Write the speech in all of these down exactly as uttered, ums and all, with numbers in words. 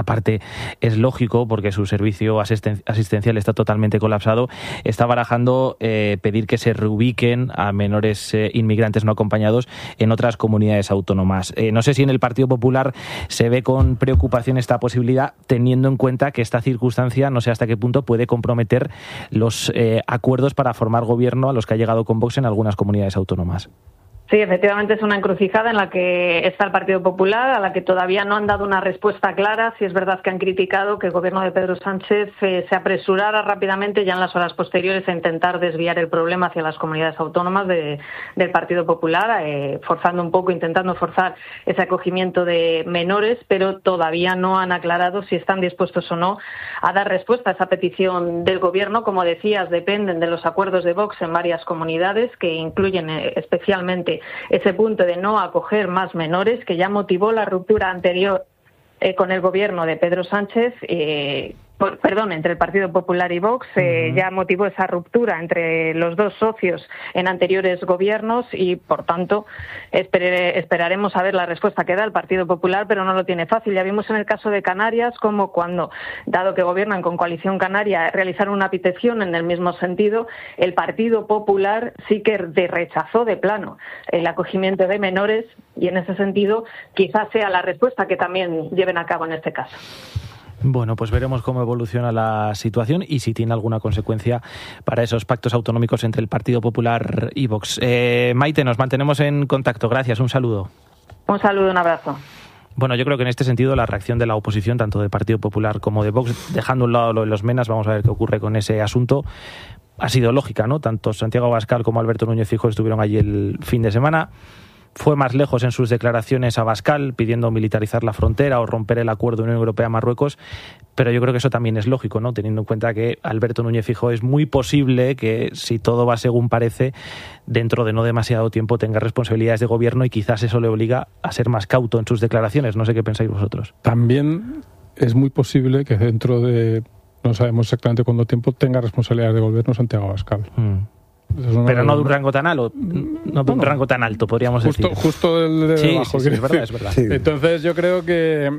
Aparte, es lógico porque su servicio asisten- asistencial está totalmente colapsado. Está barajando eh, pedir que se reubiquen a menores eh, inmigrantes no acompañados en otras comunidades autónomas. Eh, no sé si en el Partido Popular se ve con preocupación esta posibilidad, teniendo en cuenta que esta circunstancia, no sé hasta qué punto, puede comprometer los eh, acuerdos para formar gobierno a los que ha llegado con Vox en algunas comunidades autónomas. Sí, efectivamente es una encrucijada en la que está el Partido Popular, a la que todavía no han dado una respuesta clara. Sí es verdad que han criticado que el gobierno de Pedro Sánchez eh, se apresurara rápidamente ya en las horas posteriores a intentar desviar el problema hacia las comunidades autónomas de, del Partido Popular, eh, forzando un poco, intentando forzar ese acogimiento de menores, pero todavía no han aclarado si están dispuestos o no a dar respuesta a esa petición del gobierno. Como decías, dependen de los acuerdos de Vox en varias comunidades, que incluyen eh, especialmente ese punto de no acoger más menores, que ya motivó la ruptura anterior eh, con el gobierno de Pedro Sánchez, eh, por, perdón, entre el Partido Popular y Vox, eh, uh-huh. ya motivó esa ruptura entre los dos socios en anteriores gobiernos y, por tanto, esperé, esperaremos a ver la respuesta que da el Partido Popular, pero no lo tiene fácil. Ya vimos en el caso de Canarias como cuando, dado que gobiernan con Coalición Canaria, realizaron una petición en el mismo sentido, el Partido Popular sí que de rechazó de plano el acogimiento de menores y, en ese sentido, quizás sea la respuesta que también lleven a cabo en este caso. Bueno, pues veremos cómo evoluciona la situación y si tiene alguna consecuencia para esos pactos autonómicos entre el Partido Popular y Vox. Eh, Maite, nos mantenemos en contacto. Gracias, un saludo. Un saludo, un abrazo. Bueno, yo creo que en este sentido la reacción de la oposición, tanto del Partido Popular como de Vox, dejando a un lado lo de los menas, vamos a ver qué ocurre con ese asunto, ha sido lógica, ¿no? Tanto Santiago Abascal como Alberto Núñez Feijóo estuvieron allí el fin de semana. Fue más lejos en sus declaraciones Abascal, pidiendo militarizar la frontera o romper el acuerdo Unión Europea-Marruecos, pero yo creo que eso también es lógico, ¿no? Teniendo en cuenta que Alberto Núñez Feijóo es muy posible que, si todo va según parece, dentro de no demasiado tiempo tenga responsabilidades de gobierno y quizás eso le obliga a ser más cauto en sus declaraciones. No sé qué pensáis vosotros. También es muy posible que dentro de, no sabemos exactamente cuánto tiempo, tenga responsabilidades de gobierno Santiago Abascal. Mm. Pero no de un rango tan alto, no de un rango tan alto, podríamos justo, decir. Justo del de sí, debajo. Sí, sí, es verdad, es verdad. Sí. Entonces yo creo que,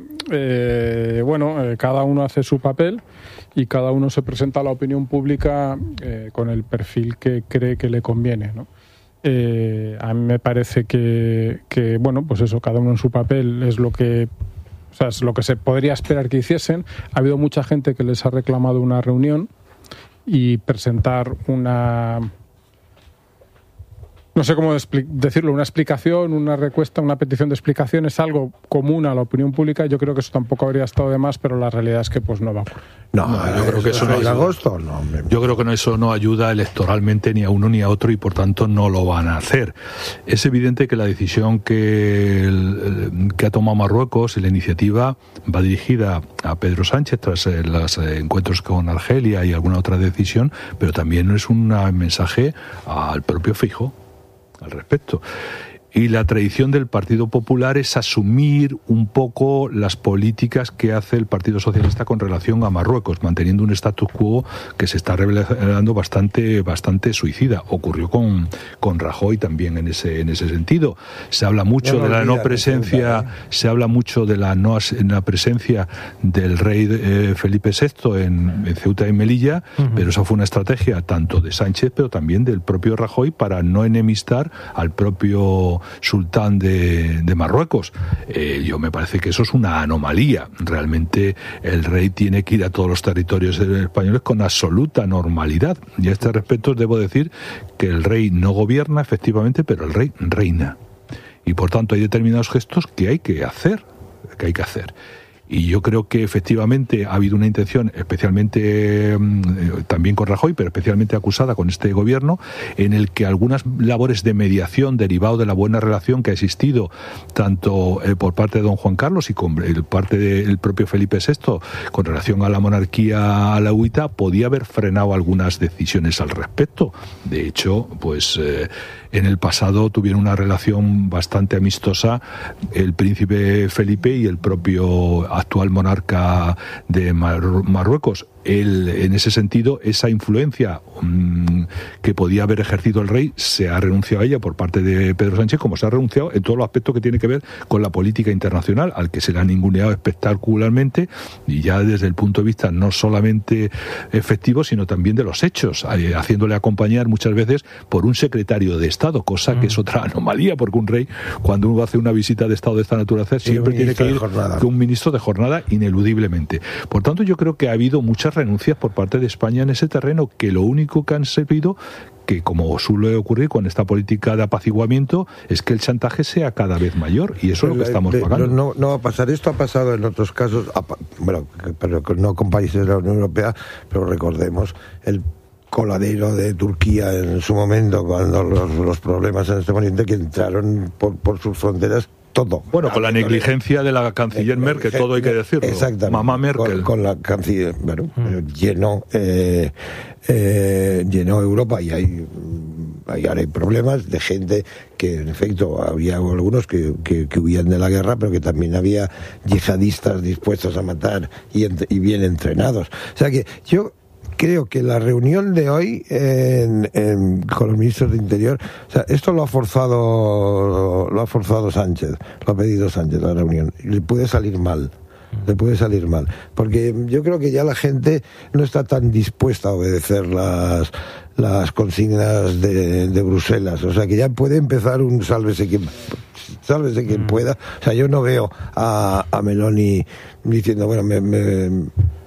eh, bueno, eh, cada uno hace su papel y cada uno se presenta a la opinión pública eh, con el perfil que cree que le conviene, ¿no? Eh, a mí me parece que, que, bueno, pues eso, cada uno en su papel es lo que... O sea, es lo que se podría esperar que hiciesen. Ha habido mucha gente que les ha reclamado una reunión y presentar una... No sé cómo decirlo, una explicación, una requesta, una petición de explicación es algo común a la opinión pública. Yo creo que eso tampoco habría estado de más, pero la realidad es que pues no va a ocurrir. No, no yo creo que eso no ayuda. Agosto, no, hombre. Yo creo que no, eso no ayuda electoralmente ni a uno ni a otro y por tanto no lo van a hacer. Es evidente que la decisión que, el, que ha tomado Marruecos y la iniciativa va dirigida a Pedro Sánchez tras eh, los eh, encuentros con Argelia y alguna otra decisión, pero también es un mensaje al propio Feijóo al respecto. Y la tradición del Partido Popular es asumir un poco las políticas que hace el Partido Socialista con relación a Marruecos, manteniendo un status quo que se está revelando bastante, bastante suicida. Ocurrió con, con Rajoy también en ese, en ese sentido. Se habla mucho no, de la no presencia, se habla mucho de la no la presencia del rey eh, Felipe sexto en, en Ceuta y Melilla, uh-huh. pero esa fue una estrategia tanto de Sánchez, pero también del propio Rajoy para no enemistar al propio sultán de, de Marruecos. Eh, yo me parece que eso es una anomalía. Realmente el rey tiene que ir a todos los territorios españoles con absoluta normalidad. Y a este respecto debo decir que el rey no gobierna efectivamente, pero el rey reina. Y por tanto hay determinados gestos que hay que hacer, que hay que hacer. Y yo creo que efectivamente ha habido una intención, especialmente eh, también con Rajoy, pero especialmente acusada con este gobierno, en el que algunas labores de mediación derivado de la buena relación que ha existido tanto eh, por parte de don Juan Carlos y con el parte del propio Felipe sexto con relación a la monarquía alauita, podía haber frenado algunas decisiones al respecto. De hecho, pues... Eh, en el pasado tuvieron una relación bastante amistosa el príncipe Felipe y el propio actual monarca de Mar- Marruecos. Él, en ese sentido, esa influencia mmm, que podía haber ejercido el rey, se ha renunciado a ella por parte de Pedro Sánchez, como se ha renunciado en todos los aspectos que tiene que ver con la política internacional, al que se le ha ninguneado espectacularmente, y ya desde el punto de vista no solamente efectivo, sino también de los hechos, eh, haciéndole acompañar muchas veces por un secretario de Estado, cosa mm. que es otra anomalía, porque un rey, cuando uno hace una visita de Estado de esta naturaleza, siempre tiene que ir con un ministro de jornada, ineludiblemente. Por tanto, yo creo que ha habido muchas renuncias por parte de España en ese terreno, que lo único que han servido, que como suele ocurrir con esta política de apaciguamiento, es que el chantaje sea cada vez mayor, y eso es lo que estamos pagando. No, no va a pasar. Esto ha pasado en otros casos, bueno, pero no con países de la Unión Europea, pero recordemos el coladero de Turquía en su momento, cuando los, los problemas en este momento que entraron por, por sus fronteras. Todo. Bueno, con la negligencia de la canciller Merkel, todo hay que decirlo. Exactamente. Mamá Merkel. Con, con la canciller, bueno, mm. llenó, eh, eh, llenó Europa, y hay, hay, ahora hay problemas de gente que, en efecto, había algunos que, que, que huían de la guerra, pero que también había yihadistas dispuestos a matar y, y bien entrenados. O sea que yo creo que la reunión de hoy en, en, con los ministros de Interior, o sea, esto lo ha forzado lo ha forzado Sánchez, lo ha pedido Sánchez, la reunión, y le puede salir mal. Le puede salir mal, porque yo creo que ya la gente no está tan dispuesta a obedecer las las consignas de, de Bruselas, o sea que ya puede empezar un sálvese quien sálvese quien pueda. O sea, yo no veo a, a Meloni diciendo, bueno, me, me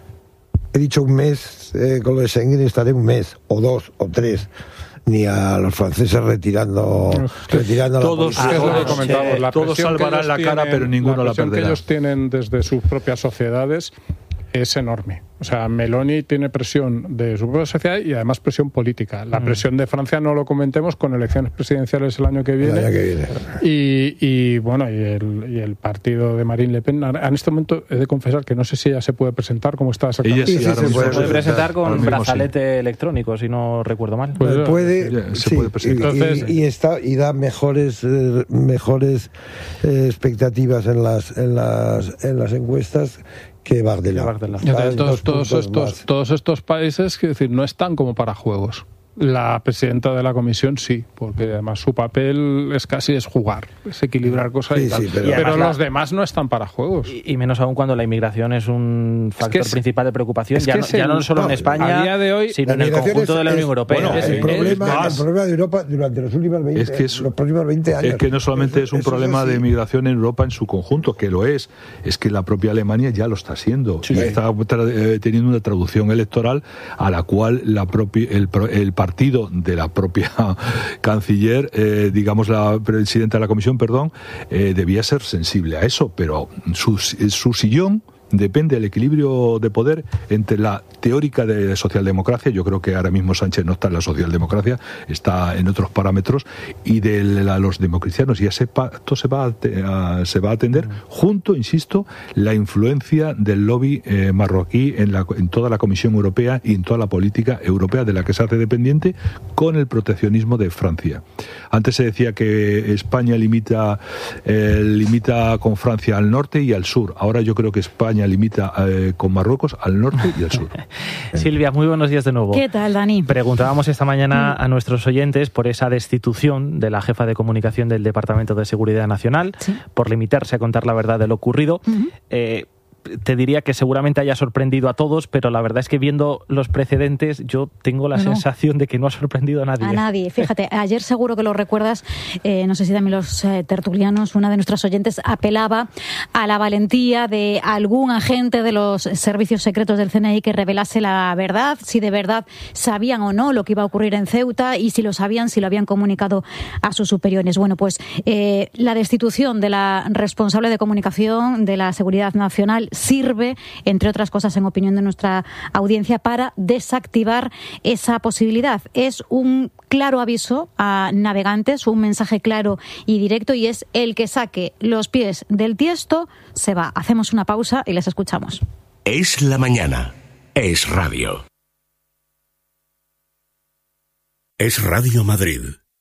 he dicho un mes eh, con lo de Schengen, estaré un mes, o dos, o tres, ni a los franceses retirando, retirando todos, la todos, comentamos, la todos salvarán la cara, pero ninguno la, la perderá. La presión que ellos tienen desde sus propias sociedades es enorme. O sea, Meloni tiene presión de su propia sociedad y además presión política. La mm. presión de Francia no lo comentemos, con elecciones presidenciales el año que viene. El año que viene. Y, y bueno, y el, y el partido de Marine Le Pen. En este momento he de confesar que no sé si ella se puede presentar como está exactamente. Ella sí, sí, se, se puede, puede presentar con brazalete sí. electrónico, si no recuerdo mal. Pues puede, yeah, se sí, puede presentar. Entonces, y, y, está, y da mejores, eh, mejores eh, expectativas en las, en las, en las encuestas que Bardella. Entonces, todos, todos, estos, todos estos países, que decir, no están como para juegos. La presidenta de la comisión sí, porque además su papel es casi es jugar, es equilibrar cosas sí, y tal. Sí, pero y pero la, los demás no están para juegos. Y, y menos aún cuando la inmigración es un factor es que principal de preocupación, ya, no, ya no solo no, en España, a día de hoy, sino en el conjunto es, de la Unión Europea. Bueno, es, el, es, problema, es el problema de Europa durante los últimos veinte, es que es, los próximos veinte años. Es que no solamente es un eso problema es de inmigración en Europa en su conjunto, que lo es, es que la propia Alemania ya lo está haciendo. Sí. Está eh, teniendo una traducción electoral a la cual la propia, el, el partido de la propia canciller, eh, digamos la presidenta de la comisión, perdón, eh, debía ser sensible a eso, pero su, su sillón depende del equilibrio de poder entre la teórica de socialdemocracia, yo creo que ahora mismo Sánchez no está en la socialdemocracia, está en otros parámetros, y de la, los democristianos, y ese pacto se va a, a, se va a atender junto, insisto, la influencia del lobby eh, marroquí en, la, en toda la Comisión Europea y en toda la política europea de la que se hace dependiente, con el proteccionismo de Francia. Antes se decía que España limita, eh, limita con Francia al norte y al sur, ahora yo creo que España limita eh, con Marruecos al norte y al sur. Silvia, muy buenos días de nuevo. ¿Qué tal, Dani? Preguntábamos esta mañana a nuestros oyentes por esa destitución de la jefa de comunicación del Departamento de Seguridad Nacional, ¿sí?, por limitarse a contar la verdad de lo ocurrido. Uh-huh. Eh, te diría que seguramente haya sorprendido a todos, pero la verdad es que viendo los precedentes yo tengo la no. sensación de que no ha sorprendido a nadie. A nadie. Fíjate, ayer seguro que lo recuerdas, eh, no sé si también los eh, tertulianos, una de nuestras oyentes apelaba a la valentía de algún agente de los servicios secretos del C N I que revelase la verdad, si de verdad sabían o no lo que iba a ocurrir en Ceuta y si lo sabían, si lo habían comunicado a sus superiores. Bueno, pues eh, la destitución de la responsable de comunicación de la Seguridad Nacional sirve, entre otras cosas, en opinión de nuestra audiencia, para desactivar esa posibilidad. Es un claro aviso a navegantes, un mensaje claro y directo, y es: el que saque los pies del tiesto se va. Hacemos una pausa y les escuchamos. Es la mañana. Es radio. Es Radio Madrid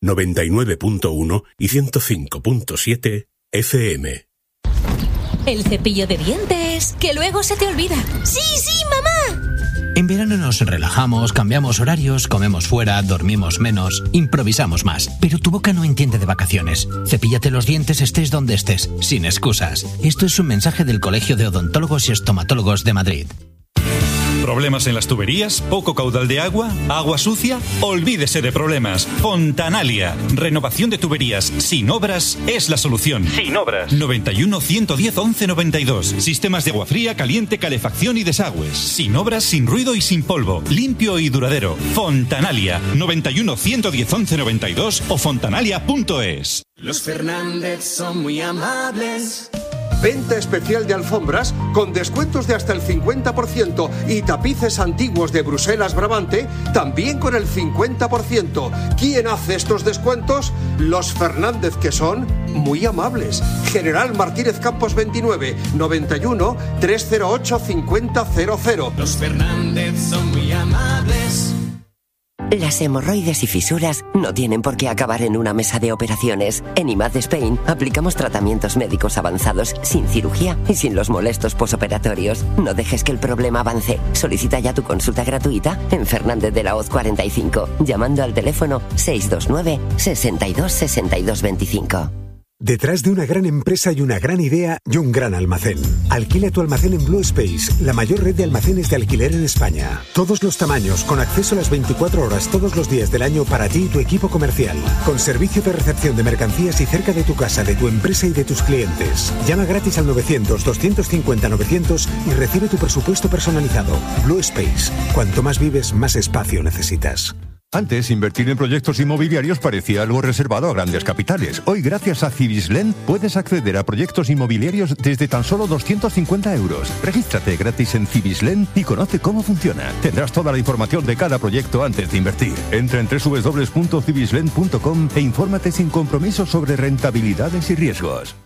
noventa y nueve punto uno y ciento cinco punto siete F M. El cepillo de dientes, que luego se te olvida. ¡Sí, sí, mamá! En verano nos relajamos, cambiamos horarios, comemos fuera, dormimos menos, improvisamos más. Pero tu boca no entiende de vacaciones. Cepíllate los dientes estés donde estés, sin excusas. Esto es un mensaje del Colegio de Odontólogos y Estomatólogos de Madrid. ¿Problemas en las tuberías? ¿Poco caudal de agua? ¿Agua sucia? Olvídese de problemas. Fontanalia. Renovación de tuberías sin obras es la solución. Sin obras. noventa y uno, ciento diez, once noventa y dos. Sistemas de agua fría, caliente, calefacción y desagües. Sin obras, sin ruido y sin polvo. Limpio y duradero. Fontanalia. noventa y uno, ciento diez, once noventa y dos o fontanalia punto es. Los Fernández son muy amables. Venta especial de alfombras con descuentos de hasta el cincuenta por ciento y tapices antiguos de Bruselas Brabante también con el cincuenta por ciento. ¿Quién hace estos descuentos? Los Fernández, que son muy amables. General Martínez Campos veintinueve, noventa y uno, trescientos ocho, cincuenta cero cero. Los Fernández son muy amables. Las hemorroides y fisuras no tienen por qué acabar en una mesa de operaciones. En I M A D Spain aplicamos tratamientos médicos avanzados sin cirugía y sin los molestos posoperatorios. No dejes que el problema avance. Solicita ya tu consulta gratuita en Fernández de la Hoz cuarenta y cinco, llamando al teléfono seis dos nueve, sesenta y dos, sesenta y dos veinticinco. Detrás de una gran empresa y una gran idea y un gran almacén. Alquila tu almacén en Blue Space, la mayor red de almacenes de alquiler en España. Todos los tamaños, con acceso a las veinticuatro horas todos los días del año para ti y tu equipo comercial. Con servicio de recepción de mercancías y cerca de tu casa, de tu empresa y de tus clientes. Llama gratis al novecientos, doscientos cincuenta, novecientos y recibe tu presupuesto personalizado. Blue Space. Cuanto más vives, más espacio necesitas. Antes, invertir en proyectos inmobiliarios parecía algo reservado a grandes capitales. Hoy, gracias a Cibislen, puedes acceder a proyectos inmobiliarios desde tan solo doscientos cincuenta euros. Regístrate gratis en Cibislen y conoce cómo funciona. Tendrás toda la información de cada proyecto antes de invertir. Entra en doble u doble u doble u punto cibislen punto com e infórmate sin compromiso sobre rentabilidades y riesgos.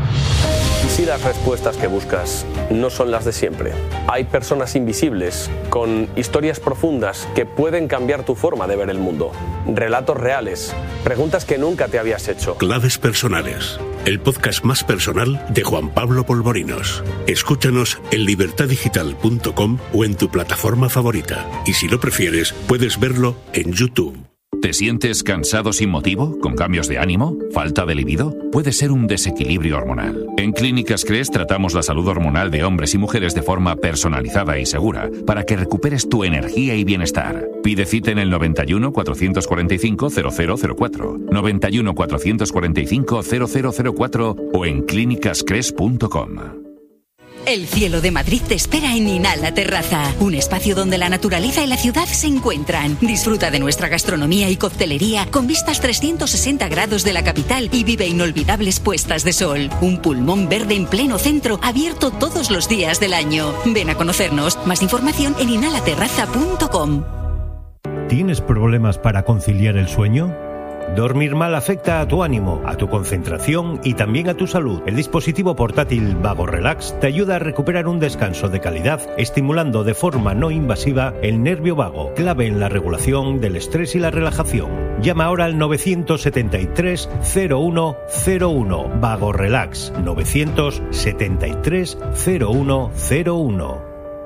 Si las respuestas que buscas no son las de siempre, hay personas invisibles con historias profundas que pueden cambiar tu forma de ver el mundo. Relatos reales, preguntas que nunca te habías hecho. Claves personales, el podcast más personal de Juan Pablo Polvorinos. Escúchanos en libertad digital punto com o en tu plataforma favorita. Y si lo prefieres, puedes verlo en YouTube. ¿Te sientes cansado sin motivo? ¿Con cambios de ánimo? ¿Falta de libido? Puede ser un desequilibrio hormonal. En Clínicas Cres tratamos la salud hormonal de hombres y mujeres de forma personalizada y segura para que recuperes tu energía y bienestar. Pide cita en el noventa y uno, cuatrocientos cuarenta y cinco, cero cero cero cuatro, noventa y uno, cuatrocientos cuarenta y cinco, cero cero cero cuatro o en clínicas cres punto com. El cielo de Madrid te espera en Inhala Terraza, un espacio donde la naturaleza y la ciudad se encuentran. Disfruta de nuestra gastronomía y coctelería con vistas trescientos sesenta grados de la capital y vive inolvidables puestas de sol. Un pulmón verde en pleno centro, abierto todos los días del año. Ven a conocernos. Más información en inhala terraza punto com. ¿Tienes problemas para conciliar el sueño? Dormir mal afecta a tu ánimo, a tu concentración y también a tu salud. El dispositivo portátil Vago Relax te ayuda a recuperar un descanso de calidad, estimulando de forma no invasiva el nervio vago, clave en la regulación del estrés y la relajación. Llama ahora al novecientos setenta y tres, cero uno cero uno. Vago Relax, novecientos setenta y tres, cero uno cero uno.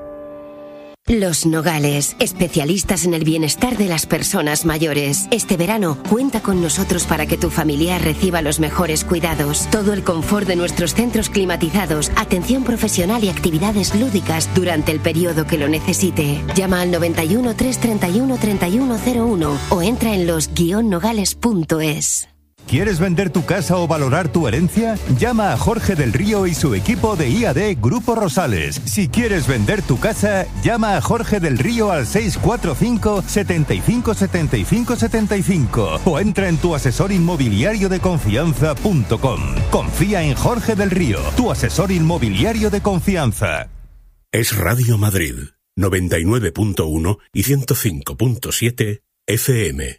Los Nogales, especialistas en el bienestar de las personas mayores. Este verano, cuenta con nosotros para que tu familiar reciba los mejores cuidados. Todo el confort de nuestros centros climatizados, atención profesional y actividades lúdicas durante el periodo que lo necesite. Llama al noventa y uno, trescientos treinta y uno, treinta y uno cero uno o entra en los guion nogales punto es. ¿Quieres vender tu casa o valorar tu herencia? Llama a Jorge del Río y su equipo de I A D Grupo Rosales. Si quieres vender tu casa, llama a Jorge del Río al seis cuatro cinco, setenta y cinco, setenta y cinco, setenta y cinco o entra en tu asesor inmobiliario de confianza punto com. Confía en Jorge del Río, tu asesor inmobiliario de confianza. Es Radio Madrid, noventa y nueve punto uno y ciento cinco punto siete F M.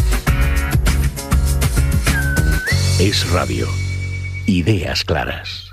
Es radio. Ideas claras.